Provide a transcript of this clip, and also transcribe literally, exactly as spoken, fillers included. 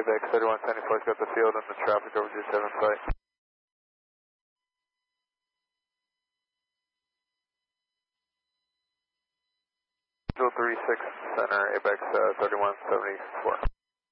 ABEX thirty-one seventy-four's got the field and the traffic over G seven site. three six center, ABEX uh, thirty-one seventy-four.